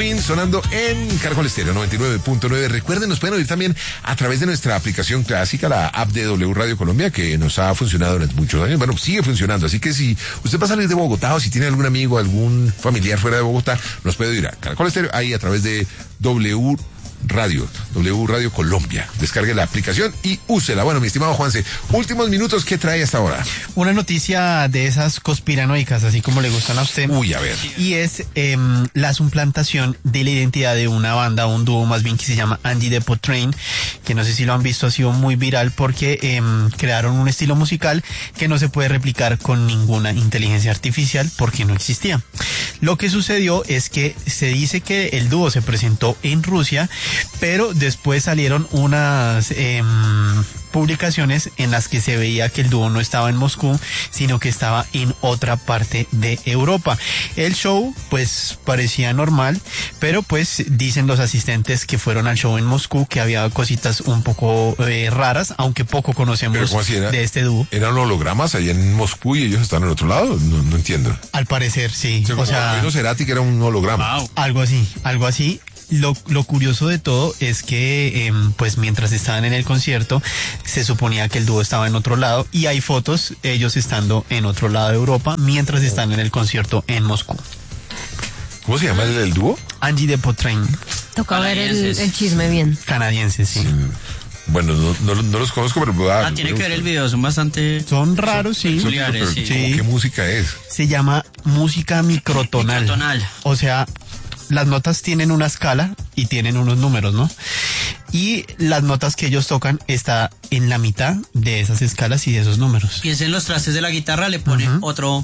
Queen sonando en Caracol Estéreo 99.9. Recuerden, nos pueden oír también a través de nuestra aplicación clásica, la app de W Radio Colombia, que nos ha funcionado durante muchos años. Bueno, sigue funcionando. Así que si usted va a salir de Bogotá o si tiene algún amigo, algún familiar fuera de Bogotá, nos puede oír a Caracol Estéreo ahí a través de W Radio Colombia. Descargue la aplicación y úsela. Bueno, mi estimado Juanse, últimos minutos, ¿qué trae hasta ahora? Una noticia de esas conspiranoicas, así como le gustan a usted. Uy, a ver. Y es la suplantación de la identidad de una banda, un dúo más bien, que se llama Angie the Pot Train, que no sé si lo han visto, ha sido muy viral porque crearon un estilo musical que no se puede replicar con ninguna inteligencia artificial porque no existía. Lo que sucedió es que se dice que el dúo se presentó en Rusia, pero después salieron unas publicaciones en las que se veía que el dúo no estaba en Moscú, sino que estaba en otra parte de Europa. El show pues parecía normal, pero pues dicen los asistentes que fueron al show en Moscú que había cositas un poco raras, aunque poco conocemos de este dúo. ¿Eran hologramas allá en Moscú y ellos están en otro lado? No entiendo. Al parecer sí. O sea, Cerati, que era un holograma. Wow. Algo así. Lo curioso de todo es que pues mientras estaban en el concierto se suponía que el dúo estaba en otro lado y hay fotos ellos estando en otro lado de Europa mientras están en el concierto en Moscú. ¿Cómo se llama el dúo? Angie the Pot Train. Toca ver el chisme bien. Canadienses, sí. Bueno, no los conozco, pero tiene que ver el video, son raros, sí. Sí. ¿Qué música es? Se llama música microtonal. O sea, las notas tienen una escala y tienen unos números, ¿no? Y las notas que ellos tocan está en la mitad de esas escalas y de esos números. Piensen en los trastes de la guitarra, le pone otro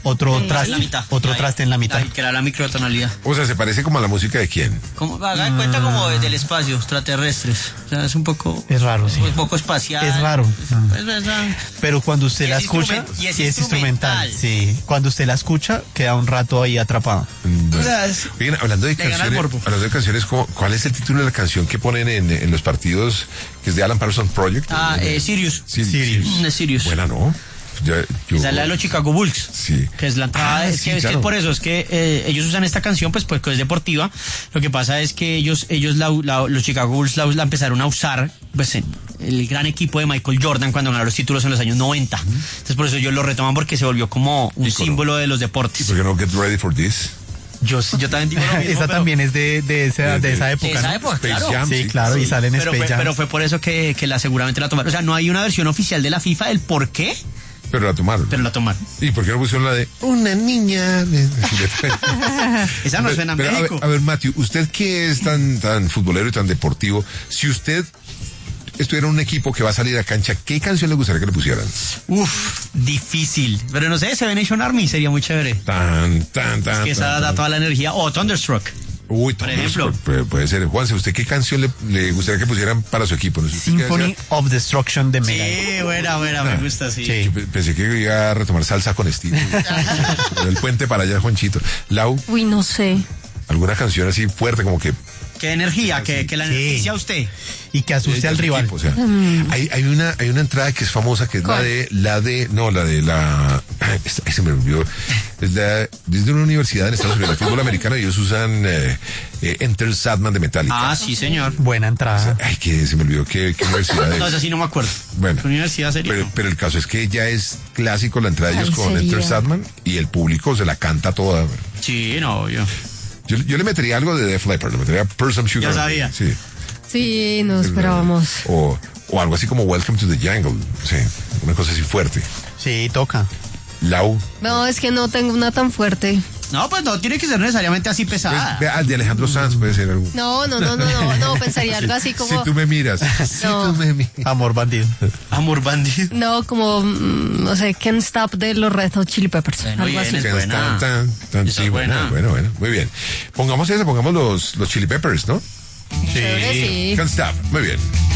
traste en la mitad. Que era la microtonalidad. O sea, ¿se parece como a la música de quién? Haga de cuenta como del espacio, extraterrestres. O sea, es un poco... Es raro, sí. Un poco espacial. Es raro. Es pero cuando usted la escucha... Y es instrumental. Sí. Cuando usted la escucha, queda un rato ahí atrapado. Oigan, hablando de canciones, ¿cuál es el título de la canción que ponen en los partidos, que es de Alan Parsons Project? Sirius. Sirius. Buena, ¿no? Esa es la de los Chicago Bulls. Sí. Que es la entrada. Es que por eso es que ellos usan esta canción, pues es deportiva. Lo que pasa es que ellos los Chicago Bulls la empezaron a usar, pues en el gran equipo de Michael Jordan cuando ganaron los títulos en los años 90. Entonces por eso ellos lo retoman porque se volvió como un símbolo de los deportes. ¿Y por qué no Get Ready for This? Yo también digo lo mismo. Esa también es de esa época. De esa época, Space claro. Jam, sí, claro, y sale en Space Jam. Pero fue por eso que seguramente la tomaron. O sea, no hay una versión oficial de la FIFA del por qué. Pero la tomaron. ¿Y por qué no pusieron la de una niña? Esa no suena en México. A ver, Matthew, usted que es tan futbolero y tan deportivo, si usted estuviera en un equipo que va a salir a cancha, ¿qué canción le gustaría que le pusieran? Difícil. Pero no sé, Seven Nation Army sería muy chévere. Es que esa da toda la energía. O Thunderstruck. Uy, por ejemplo. Puede ser. Juanse, ¿usted qué canción le gustaría que pusieran para su equipo? No sé, Symphony of Destruction de Megadeth. Sí, buena, me gusta, sí. Pensé que iba a retomar salsa con estilo. El puente para allá, Juanchito. Lau. Uy, no sé. ¿Alguna canción así fuerte como que... Qué energía, que la energice a usted. Y que asuste al rival. Equipo, o sea, hay una entrada que es famosa, que es se me olvidó. Es de una universidad en Estados Unidos, de fútbol americano, y ellos usan Enter Sandman de Metallica. Ah, sí, señor. Buena entrada. Que se me olvidó qué universidad es. No, esa sí no me acuerdo. Bueno. ¿Qué universidad sería? Pero el caso es que ya es clásico la entrada de ellos con Enter Sandman, y el público se la canta toda. Sí, no, Yo le metería algo de Def Leppard, le metería Pour Some Sugar. Ya sabía. Sí, no esperábamos. O algo así como Welcome to the Jungle. Sí, una cosa así fuerte. Sí, toca. Lau. No, es que no tengo una tan fuerte. No, pues no tiene que ser necesariamente así pesada. Pues, de Alejandro Sanz puede ser algo. No, pensaría algo así como... Si tú me miras. Amor bandido. Amor bandido. No, como, no sé, Can't Stop de los Red Hot Chili Peppers. Bueno, algo así. Es buena. Sí, bueno. Muy bien. Pongamos los Chili Peppers, ¿no? Sí. Can't Stop. Muy bien.